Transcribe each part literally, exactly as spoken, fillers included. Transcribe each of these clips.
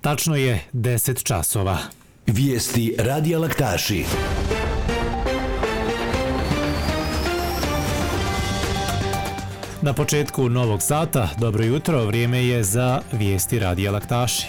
Tačno je deset časova. Vijesti Radija Laktaši. Na početku novog sata, dobro jutro, vrijeme je za vijesti Radija Laktaši.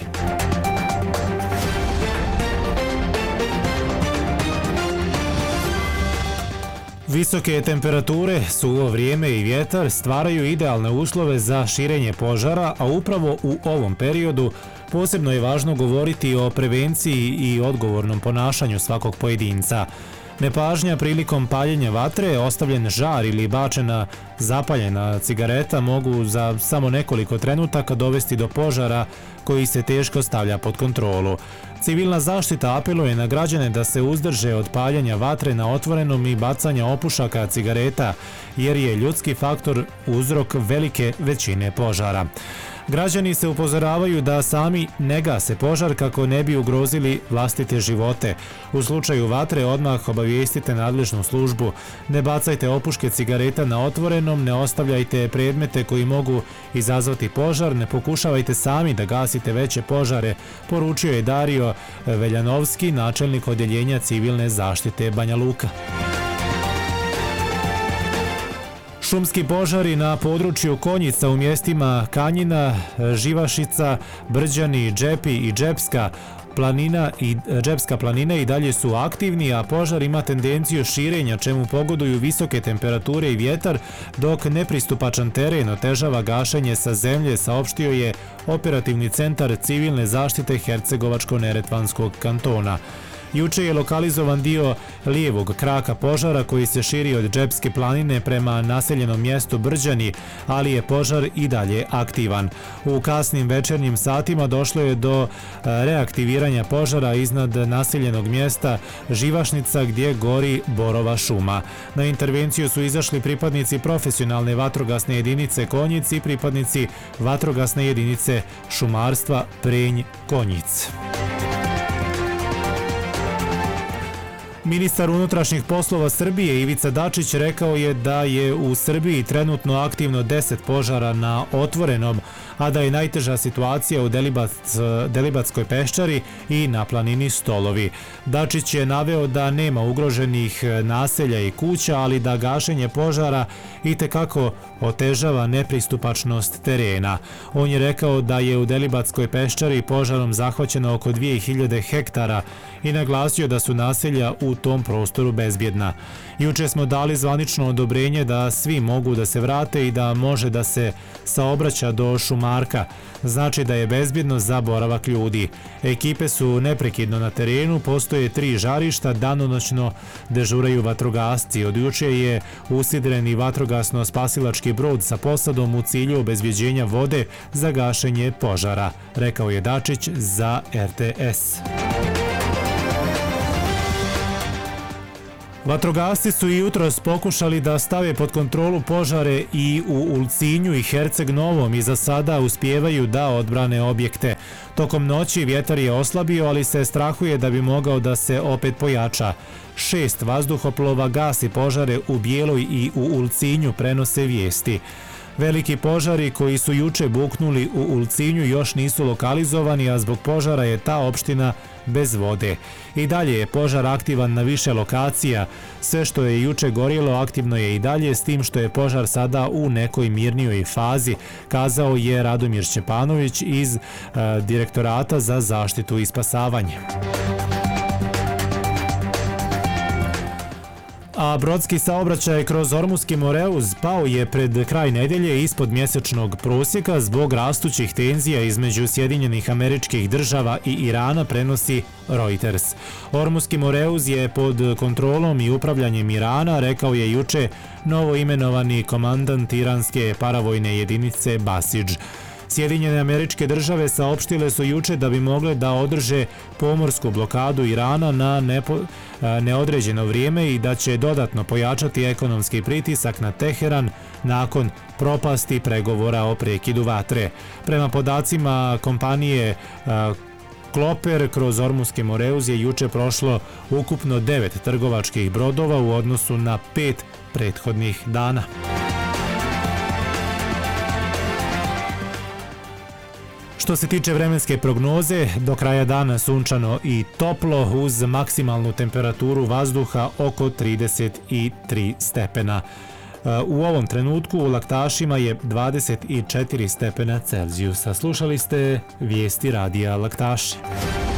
Visoke temperature, suvo vrijeme i vjetar stvaraju idealne uslove za širenje požara, a upravo u ovom periodu posebno je važno govoriti o prevenciji i odgovornom ponašanju svakog pojedinca. Nepažnja prilikom paljenja vatre, ostavljen žar ili bačena zapaljena cigareta mogu za samo nekoliko trenutaka dovesti do požara koji se teško stavlja pod kontrolu. Civilna zaštita apeluje na građane da se uzdrže od paljenja vatre na otvorenom i bacanja opušaka cigareta, jer je ljudski faktor uzrok velike većine požara. Građani se upozoravaju da sami ne gase požar kako ne bi ugrozili vlastite živote. U slučaju vatre odmah obavijestite nadležnu službu. Ne bacajte opuške cigareta na otvorenom, ne ostavljajte predmete koji mogu izazvati požar, ne pokušavajte sami da gasite veće požare, poručio je Dario Veljanovski, načelnik odjeljenja civilne zaštite Banja Luka. Šumski požari na području Konjica u mjestima Kanjina, Živašica, Brđani, Džepi i Džepska planina i Džepska planina i dalje su aktivni, a požar ima tendenciju širenja čemu pogoduju visoke temperature i vjetar, dok nepristupačan teren otežava gašenje sa zemlje, saopštio je operativni centar civilne zaštite Hercegovačko-neretvanskog kantona. Juče je lokalizovan dio lijevog kraka požara koji se širi od Džepske planine prema naseljenom mjestu Brđani, ali je požar i dalje aktivan. U kasnim večernjim satima došlo je do reaktiviranja požara iznad naseljenog mjesta Živašnica gdje gori borova šuma. Na intervenciju su izašli pripadnici profesionalne vatrogasne jedinice Konjic i pripadnici vatrogasne jedinice šumarstva Prenj Konjic. Ministar unutrašnjih poslova Srbije Ivica Dačić rekao je da je u Srbiji trenutno aktivno deset požara na otvorenom, a da je najteža situacija u Delibac, Delibatskoj peščari i na planini Stolovi. Dačić je naveo da nema ugroženih naselja i kuća, ali da gašenje požara itekako otežava nepristupačnost terena. On je rekao da je u Delibatskoj peščari požarom zahvaćeno oko dvije hiljade hektara i naglasio da su naselja u tom prostoru bezbjedna. Juče smo dali zvanično odobrenje da svi mogu da se vrate i da može da se saobraća do Šumarka. Znači da je bezbjedno za boravak ljudi. Ekipe su neprekidno na terenu, postoje tri žarišta, danonoćno dežuraju vatrogasci. Od juče je usidren i vatrogasno-spasilački brod sa posadom u cilju obezbjeđenja vode za gašenje požara, rekao je Dačić za er te es. Vatrogasci su i jutros pokušali da stave pod kontrolu požare i u Ulcinju i Herceg Novom i za sada uspijevaju da odbrane objekte. Tokom noći vjetar je oslabio, ali se strahuje da bi mogao da se opet pojača. Šest vazduhoplova gasi požare u Bijeloj i u Ulcinju, prenose vijesti. Veliki požari koji su juče buknuli u Ulcinju još nisu lokalizovani, a zbog požara je ta opština bez vode. I dalje je požar aktivan na više lokacija. Sve što je juče gorjelo aktivno je i dalje, s tim što je požar sada u nekoj mirnijoj fazi, kazao je Radomir Šćepanović iz e, Direktorata za zaštitu i spasavanje. A brodski saobraćaj kroz Ormuski Moreuz pao je pred kraj nedelje ispod mjesečnog prosjeka zbog rastućih tenzija između Sjedinjenih Američkih Država i Irana, prenosi Reuters. Ormuski Moreuz je pod kontrolom i upravljanjem Irana, rekao je juče novo imenovani komandant iranske paravojne jedinice Basidž. Sjedinjene Američke Države saopštile su juče da bi mogle da održe pomorsku blokadu Irana na nepo, neodređeno vrijeme i da će dodatno pojačati ekonomski pritisak na Teheran nakon propasti pregovora o prekidu vatre. Prema podacima kompanije Kloper, kroz Ormuski Moreuz je juče prošlo ukupno devet trgovačkih brodova u odnosu na pet prethodnih dana. Što se tiče vremenske prognoze, do kraja dana sunčano i toplo uz maksimalnu temperaturu vazduha oko trideset tri stepena. U ovom trenutku u Laktašima je dvadeset četiri stepena Celzijusa. Slušali ste vijesti radija Laktaši.